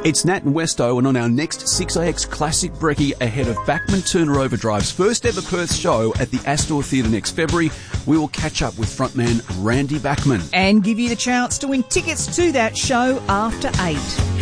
It's Nat and Westo, and on our next 6AX Classic Brekkie ahead of Bachman Turner Overdrive's first ever Perth show at the Astor Theatre next February, we will catch up with frontman Randy Bachman. And give you the chance to win tickets to that show after 8.